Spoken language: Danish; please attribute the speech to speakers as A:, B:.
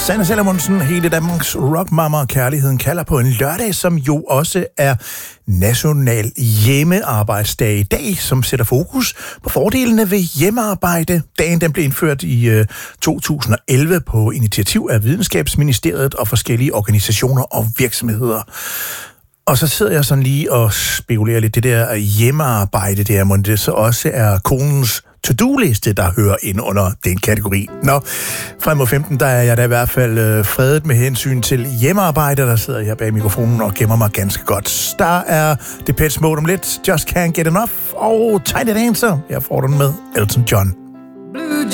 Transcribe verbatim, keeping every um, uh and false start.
A: Sanne Salomonsen, hele Danmarks rockmammer, kærligheden kalder på en lørdag, som jo også er national hjemmearbejdsdag i dag, som sætter fokus på fordelene ved hjemmearbejde. Dagen den blev indført i øh, to tusind og elleve på initiativ af Videnskabsministeriet og forskellige organisationer og virksomheder. Og så sidder jeg sådan lige og spekulerer lidt, det der hjemmearbejde der, må det så også er konens to-do-liste, der hører ind under den kategori. Nå, frem mod femten, der er jeg da i hvert fald øh, fredet med hensyn til hjemmearbejde, der sidder jeg bag mikrofonen og gemmer mig ganske godt. Der er Depeche Mode om lidt, Just Can't Get Enough, og Tiny Dancer, jeg får den med Elton John.